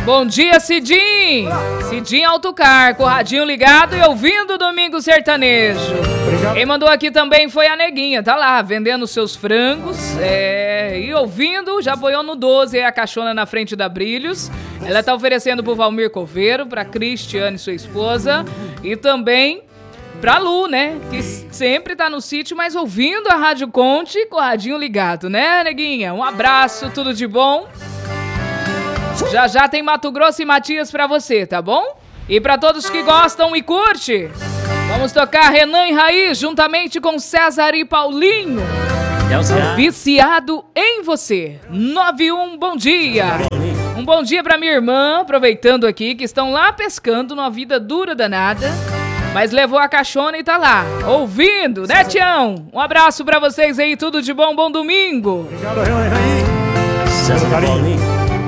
Bom dia, Cidim! Cidim Autocar, com o radinho ligado e ouvindo o Domingo Sertanejo. Obrigado. Quem mandou aqui também foi a Neguinha, tá lá, vendendo seus frangos, e ouvindo, já apoiou no 12 a caixona na frente da Brilhos. Ela tá oferecendo pro Valmir Coveiro, pra Cristiane, sua esposa, e também pra Lu, né, que sempre tá no sítio, mas ouvindo a Rádio Conte com o radinho ligado, né, Neguinha? Um abraço, tudo de bom. Já tem Mato Grosso e Matias pra você, tá bom? E pra todos que gostam e curte, vamos tocar Renan e Raiz juntamente com César e Paulinho. Viciado em você. 91, bom dia. Um bom dia pra minha irmã, aproveitando aqui, que estão lá pescando numa vida dura danada, mas levou a caixona e tá lá, ouvindo, né, Tião? Um abraço pra vocês aí, tudo de bom, bom domingo. Obrigado, Renan e Raiz. César Paulinho.